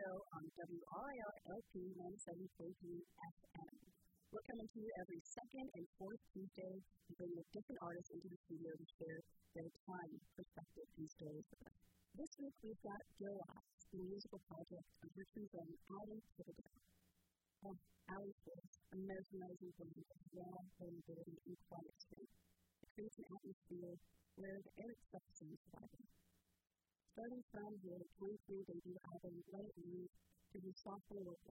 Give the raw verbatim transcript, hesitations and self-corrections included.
show on W R I R L P ninety-seven point three F M. We're coming to you every second and fourth Tuesday and bringing different artists into the studio to share their time, perspective, and stories with us. This week we've got Gillas, the musical project of her true friend Allie Thibodeau. Oh, Allie's voice, a mesmerizing blend of raw vulnerability and quiet strength. It creates an atmosphere where the air itself seems vibrant. Starting from her twenty-three debut album, Let It Move, to her sophomore work